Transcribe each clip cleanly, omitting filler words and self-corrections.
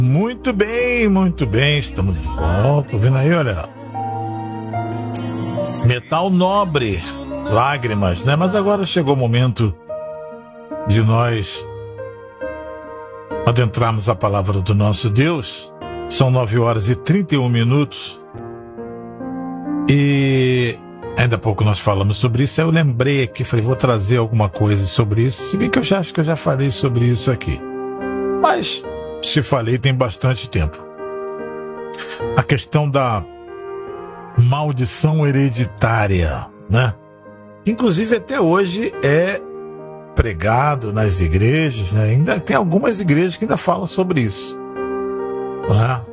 Muito bem, estamos de volta. Vendo aí, olha. Metal Nobre, Lágrimas, né? Mas agora chegou o momento de nós adentrarmos a palavra do nosso Deus. São 9h31. E ainda há pouco nós falamos sobre isso. Eu lembrei aqui, falei, vou trazer alguma coisa sobre isso. Se bem que eu já acho que eu já falei sobre isso aqui. Mas, se falei, tem bastante tempo. A questão da maldição hereditária, né? Inclusive até hoje é pregado nas igrejas, né? Ainda tem algumas igrejas que ainda falam sobre isso, né?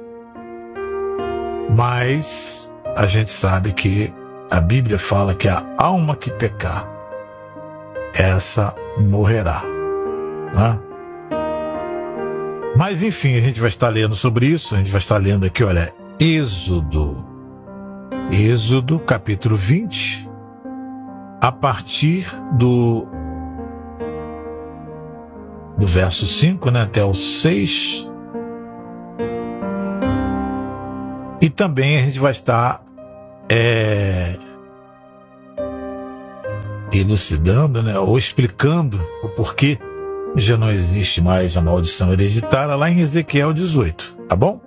Mas a gente sabe que a Bíblia fala que a alma que pecar, essa morrerá, né? Mas enfim, a gente vai estar lendo sobre isso. A gente vai estar lendo aqui, olha, Êxodo capítulo 20, a partir do verso 5, né, até o 6. E também a gente vai estar elucidando, né, ou explicando o porquê já não existe mais a maldição hereditária lá em Ezequiel 18, tá bom?